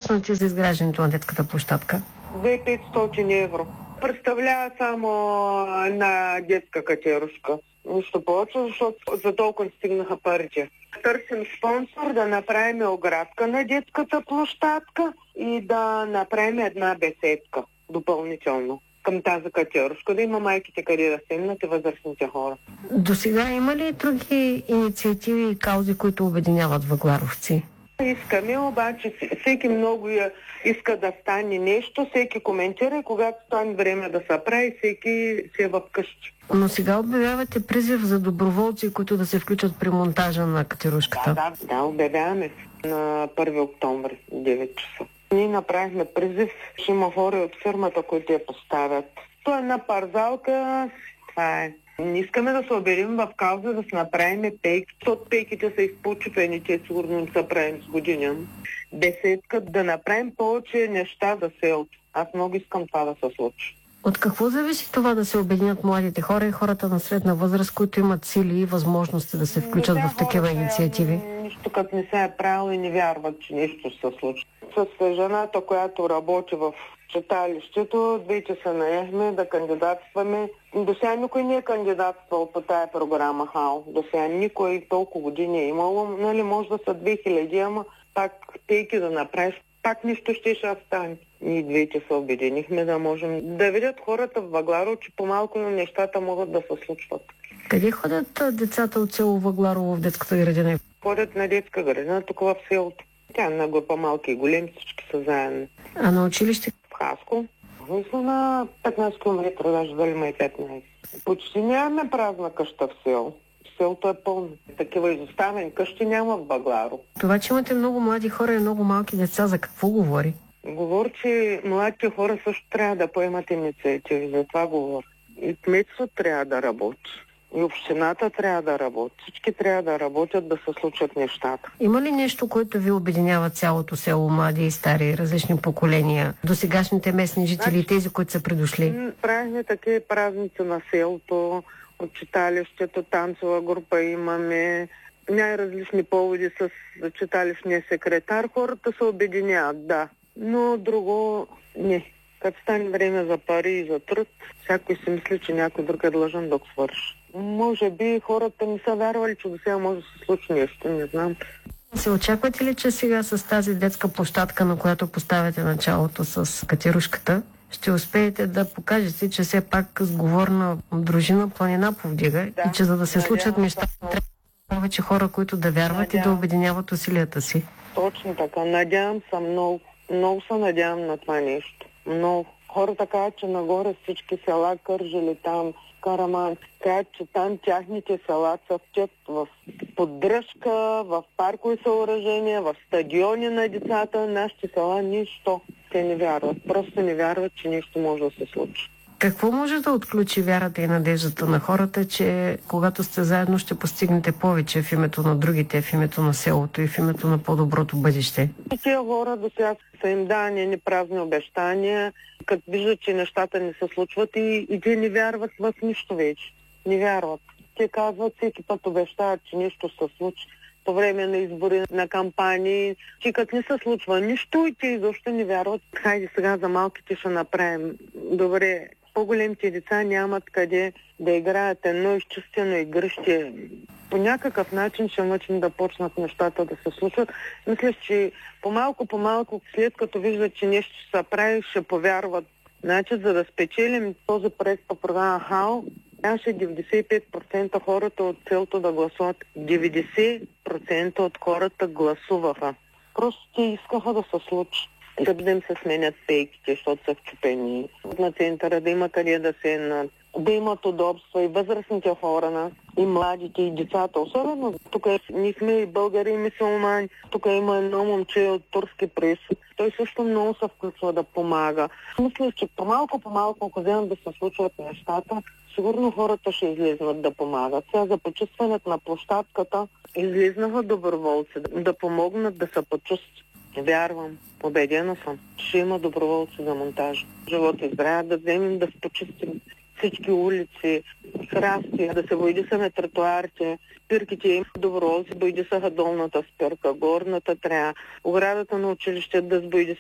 отпуснати за изграждането на детската площадка? 2500 евро. Представлява само една детска катерушка. Нищо повече, защото за толкова стигнаха парите. Търсим спонсор да направим оградка на детската площадка и да направим една беседка допълнително към тази катерушка, да има майките къде да седнат и възрастните хора. До сега има ли други инициативи и каузи, които обединяват въгларовци? Искаме, обаче всеки много иска да стане нещо, всеки коментира и когато стане време да се прави, всеки си е в къщи. Но сега обявявате призив за доброволци, които да се включат при монтажа на катерушката. Да, обявяваме на 1 октомври, 9 часа. Ние направихме призив, ще има хора от фирмата, които я поставят. То е една парзалка, това е. Не искаме да се обедим в кауза да се направим пейки, защото пейките са изпочупени, те сигурно не са правим с години. Беседка, да направим повече неща за селото. Аз много искам това да се случи. От какво зависи това да се обединят младите хора и хората на средна възраст, които имат сили и възможности да се включат в такива инициативи? Нищо като не се е правило и не вярват, че нещо ще се случи. С жената, която работи в читалището, двете се наехме да кандидатстваме. До сега никой не е кандидатствал по тая програма ХАО. До сега никой толкова години е имало. Нали, може да са 2000, ама пак пейки да направиш, пак нищо ще стане. Ние двете се обединихме да можем да видят хората в Въгларово, че по-малко на нещата могат да се случват. Къде ходят децата от село Въгларово в детската градина? Ходят на детска градина, тук в селото. Тя е на група малки и големи, всички са заедно. А на училище? В Хаско. Мисля на 15 км, даже дали ма и 15. Почти нямаме празна къща в село. Селото е пълно. Такива изоставени къщи няма в Въгларово. Това, че имате много млади хора и много малки деца, за какво говори? Говори, че младите хора също трябва да поемат инициативи. За това говоря. И кметството трябва да работи. И общината трябва да работи. Всички трябва да работят да се случат нещата. Има ли нещо, което ви обединява цялото село, млади и стари, различни поколения, досегашните местни жители, тези, които са предошли? Правихме такива празници на селото, от читалището, танцова група имаме, най-различни поводи с читалищния секретар. Хората се обединяват, да. Но друго не. Като стане време за пари и за труд, всякой си мисли, че някой друг е длъжен да го свърши. Може би хората не са вярвали, че до сега може да се случи нещо, не знам. Се очаквате ли, че сега с тази детска площадка, на която поставяте началото с катерушката, ще успеете да покажете, че все пак сговорна дружина планина повдига и че за да се случат неща, трябва повече хора, които да вярват и да обединяват усилията си? Точно така. Надявам се много. Много се надявам на това нещо. Много. Хората казват, че нагоре всички села, Кърджали там, Караман, казват, че там тяхните села цъфтят в поддръжка, в паркови съоръжения, в стадиони на децата. Нашите села нищо. Те не вярват. Просто не вярват, че нещо може да се случи. Какво може да отключи вярата и надеждата на хората, че когато сте заедно ще постигнете повече в името на другите, в името на селото и в името на по-доброто бъдеще? Тези хора до сега са им дани празни обещания, като виждат, че нещата не се случват и те не вярват в нищо вече. Не вярват. Те казват, всеки път обещават, че нещо се случи. По време на избори, на кампании, че като не се случва нищо и те изобщо не вярват. Хайде сега за малките ще направим. Добре, по-големите деца нямат къде да играят едно изчистено игрище. По някакъв начин ще мъчим да почнат нещата да се случват. Мисля, че по-малко, след като виждат, че нещо ще се прави, ще повярват. Значи, за да спечелим този проект по програма ХАО, трябваше 95% хората от селото да гласуват. 90% от хората гласуваха. Просто те искаха да се случи. Да им се сменят пейките, защото са вчупени. На центъра да има къде да седнат, да имат удобства и възрастните хора, и младите, и децата. Особено тук ние сме и българи, и мюсюлмани. Тук има едно момче от турски произход. Той също много се включва да помага. Мисля, че по-малко, ако вземат да се случват нещата, сигурно хората ще излезнат да помагат. Сега за почистването на площадката излезнаха доброволци да помогнат да се почувстват. Вярвам, убедена съм, че има доброволци за монтаж. Живот и здраве, да вземем да почистим всички улици, храсти, да се боядисаме тротуарите, спирките им доброволци боядисаха долната спирка, горната трябва, оградата на училище да сбоядисаме